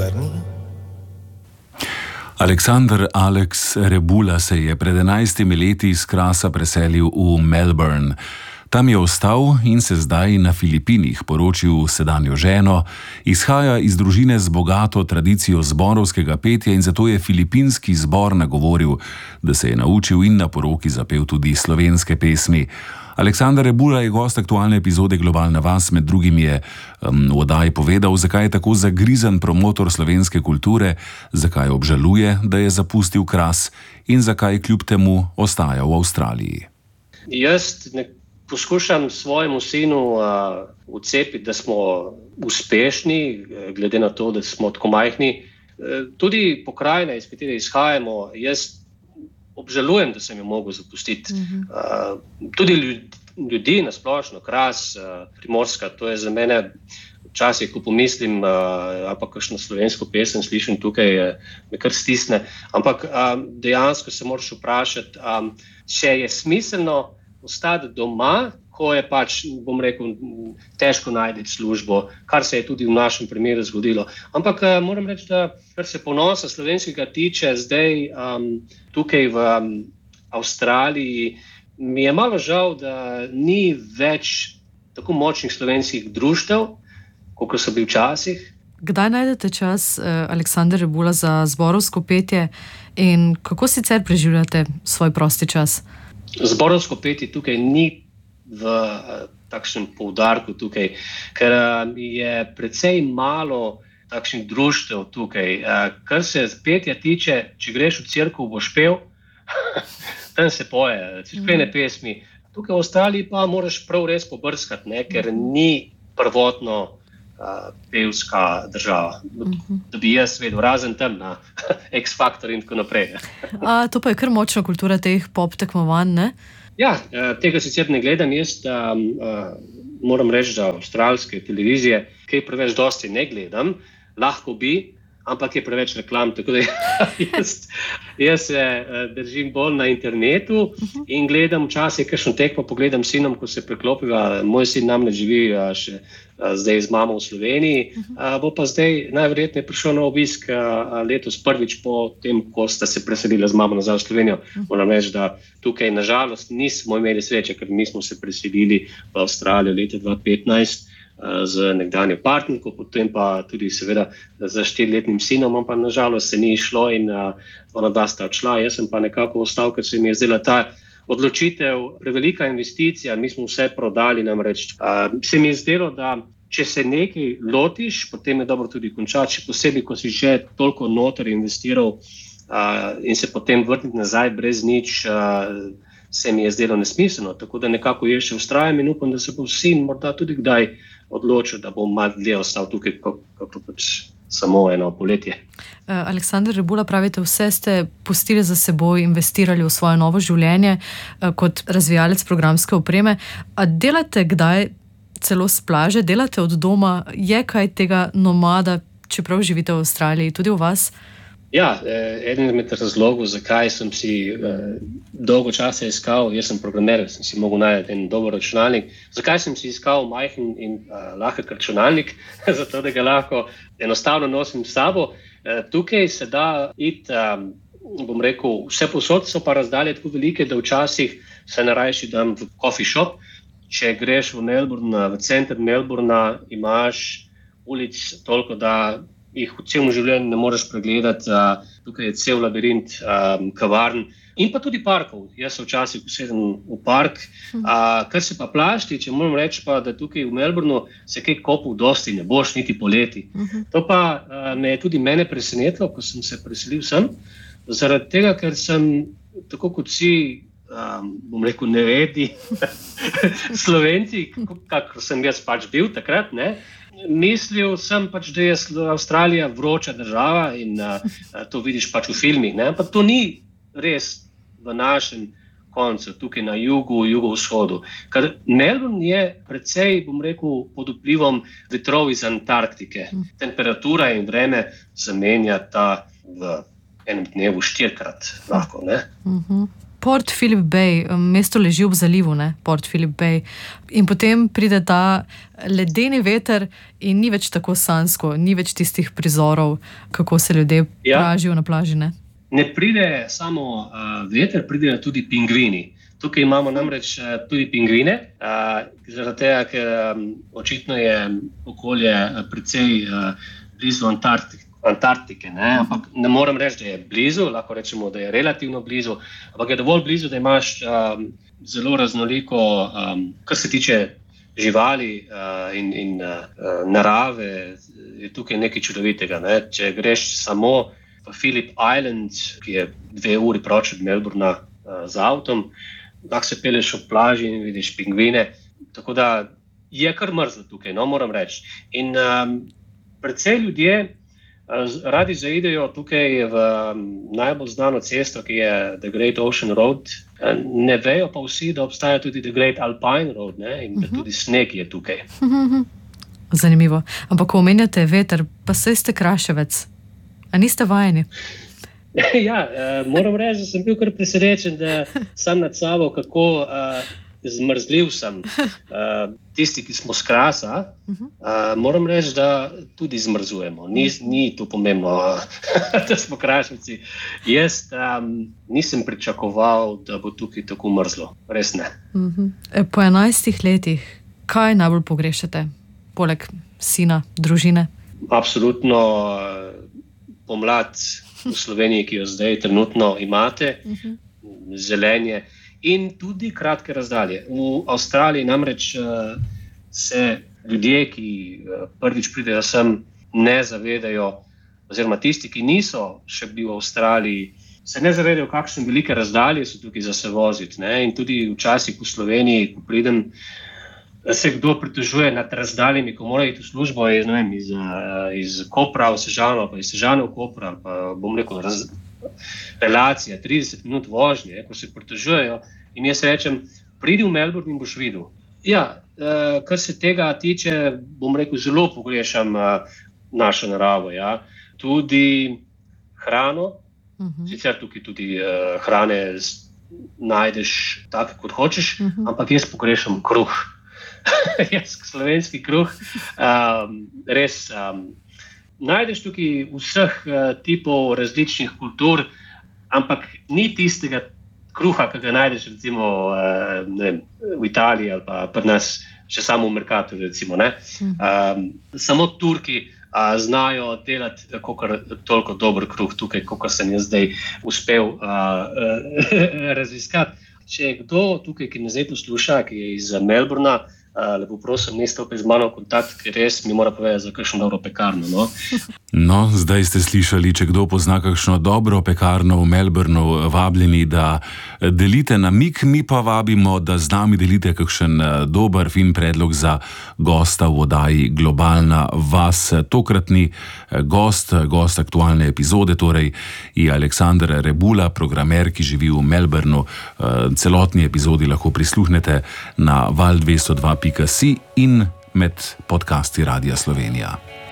Aleksander Alex Rebula se je pred 11 leti iz Krasa preselil v Melbourne. Tam je ostal in se zdaj na Filipinih poročil s sedanjo ženo, izhaja iz družine z bogato tradicijo zborovskega petja in zato je filipinski zbor nagovoril, da se je naučil in na poroki zapel tudi slovenske pesmi. Aleksander Rebula je gost aktualne epizode Globalna vas, med drugim je v oddaji povedal, zakaj je tako zagrizen promotor slovenske kulture, zakaj obžaluje, da je zapustil Kras in zakaj kljub temu ostaja v Avstraliji. Jaz poskušam svojemu sinu vcepiti, da smo uspešni, glede na to, da smo tako majhni. Tudi pokrajina, iz katere izhajamo, jaz obžalujem, da sem jo mogel zapustiti. Tudi ljudi na splošno, Kras, Primorska, to je za mene včasih, ko pomislim, ali pa kakšno slovensko pesem slišim tukaj, me kar stisne. Ampak dejansko se moraš vprašati, če je smiselno ostati doma, ko je bom rekel, težko najti službo, kar se je tudi v našem primeru zgodilo. Ampak moram reči, da kar se ponosa slovenskega tiče, zdaj tukaj v Avstraliji, mi je malo žal, da ni več tako močnih slovenskih društev, kot so bili včasih. Kdaj najdete čas, Aleksander Rebula, za zborovsko petje in kako sicer preživljate svoj prosti čas? Zborovsko petje tukaj ni v takšnem poudarku tukaj, ker je precej malo takšnih društev tukaj. Kar se petja tiče, če greš v cerkev, boš pel, tam se poje, cerkvene pesmi. Tukaj v Avstraliji pa moraš prav res pobrskati, ker ni prvotno pevska država. Da bi jaz vedel, razen tam na X-Factor in tako naprej. To pa je kar močna kultura teh pop tekmovanj, ne? Ja, tega sicer ne gledam. Jaz moram reči, da avstralske televizije kaj preveč dosti ne gledam, lahko bi, ampak je preveč reklam, tako da jaz se držim bolj na internetu in gledam včasih kakšno tekmo, pogledam sinom, ko se preklopiva. Moj sin namreč živi še zdaj z mamo v Sloveniji, bo pa zdaj najverjetneje prišel na obisk letos prvič po tem, ko sta se preselila z mamo nazaj v Slovenijo. Moram reči, da tukaj nažalost nismo imeli sreče, ker mi smo se preselili v Avstralijo leta 2015 z nekdanjo partnerko, potem pa tudi seveda z 4-letnim sinom, pa nažalost se ni išlo in ona dva sta odšla. Jaz sem pa nekako ostal, ker se mi je zdela ta odločitev prevelika investicija, mi smo vse prodali, namreč. Se mi je zdelo, da če se nekaj lotiš, potem je dobro tudi končati, še posebej, ko si že toliko noter investiral in se potem vrniti nazaj brez nič, se mi je zdelo nesmiselno. Tako da nekako jaz še vztrajam in upam, da se bo sin morda tudi kdaj odločil, da bom malo dlje ostal tukaj, kako samo eno poletje. Aleksander Rebula, pravite, vse ste pustili za seboj, investirali v svoje novo življenje kot razvijalec programske opreme. A delate kdaj celo s plaže, delate od doma? Je kaj tega nomada, čeprav živite v Avstraliji, tudi v vas? Ja, eden izmed razlogov, zakaj sem si dolgo časa iskal, jaz sem programer, sem si mogel najti en dober računalnik. Zakaj sem si iskal majhen in lahek računalnik? Zato, da ga lahko enostavno nosim s sabo. Tukaj se da iti, bom rekel, vse povsod so pa razdalje tako velike, da včasih se narajši dam v coffee shop. Če greš v Melbourne, v center Melbourna, imaš ulic toliko, da jih v celem življenju ne moreš pregledati. Tukaj je cel labirint kavarn in pa tudi parkov. Jaz se včasih posedem v park. Kar se pa plaž tiče, moram reči pa, da tukaj v Melbourneu se kaj kopov dosti ne boš, niti poleti. To pa me je tudi mene presenetilo, ko sem se preselil sem, zaradi tega, ker sem, tako kot vsi, bom rekel, nevedi Slovenci, kakor sem jaz bil takrat, ne? Mislil sem da je Avstralija vroča država in to vidiš v filmih, ne? Ampak to ni res v našem koncu, tukaj na jugovzhodu. Ker Melbourne je precej, bom rekel, pod vplivom vetrov iz Antarktike. Temperatura in vreme zamenjata v enem dnevu 4-krat lahko, ne? Port Phillip Bay, mesto leži ob zalivu, ne? Port Phillip Bay. In potem pride ta ledeni veter in ni več tako sanjsko, ni več tistih prizorov, kako se ljudje pražijo na plaži, ne? Ne pride samo veter, pridejo tudi pingvini. Tukaj imamo namreč tudi pingvine, zaradi tega, ker očitno je okolje precej blizu Antarktike, ne? Ampak ne morem reči, da je blizu, lahko rečemo, da je relativno blizu, ampak je dovolj blizu, da imaš zelo raznoliko, kar se tiče živali in narave, je tukaj nekaj čudovitega, ne? Če greš samo v Phillip Island, ki je 2 uri proč od Melbourna z avtom, lahko se peleš ob plaži in vidiš pingvine, tako da je kar mrzlo tukaj, no, moram reči. In predvsej ljudje radi zaidejo tukaj v najbolj znano cesto, ki je The Great Ocean Road. Ne vejo pa vsi, da obstaja tudi The Great Alpine Road, ne? In da tudi sneg je tukaj. Zanimivo. Ampak ko omenjate veter, pa saj ste Kraševec. A niste vajeni? Ja, moram reči, da sem bil kar presrečen, da sam nad sabo, kako zmrzljiv sem. Tisti, ki smo s Krasa, moram reči, da tudi zmrzujemo. Ni to pomembno, da smo Kraševci. Jaz nisem pričakoval, da bo tukaj tako mrzlo. Res ne. Po 11 letih, kaj najbolj pogrešate? Poleg sina, družine? Absolutno pomlad v Sloveniji, ki jo zdaj trenutno imate, zelenje in tudi kratke razdalje. V Avstraliji namreč se ljudje, ki prvič pridejo sem, ne zavedajo, oziroma tisti, ki niso še bili v Avstraliji, se ne zavedajo, kakšne velike razdalje so tukaj za se voziti, ne? In tudi včasih v Sloveniji, ko pridem, se kdo pritožuje nad razdaljami, ko mora iti v službo iz Kopra v Sežano, pa iz Sežane v Kopra, pa bom rekel, relacija, 30 minut vožnje, ko se pritožujejo. In jaz rečem, pridi v Melbourne in boš videl. Ja, kar se tega tiče, bom rekel, zelo pogrešam našo naravo. Ja. Tudi hrano, sicer tukaj tudi hrane najdeš tako, kot hočeš, ampak jaz pogrešam kruh. Jaz slovenski kruh, res najdeš tukaj vseh tipov različnih kultur, ampak ni tistega kruha, ki ga najdeš recimo v Italiji ali pa pri nas še samo v Mercatu, recimo, ne. Samo Turki znajo delati toliko dober kruh tukaj, kot sem jaz zdaj uspel raziskati. Če je kdo tukaj, ki me zdaj posluša, ki je iz Melbourna, lepo prosim, ne stopi z mano v kontakt, ker res mi mora povedati za kakšno dobro pekarno. No, zdaj ste slišali, če kdo pozna kakšno dobro pekarno v Melbournu, vabljeni, da delite namig, mi pa vabimo, da z nami delite kakšen dober, fin predlog za gosta v oddaji Globalna vas. Tokratni gost aktualne epizode, torej je Aleksander Rebula, programer, ki živi v Melbournu. Celotni epizodi lahko prisluhnete na val202.si in med podcasti Radia Slovenija.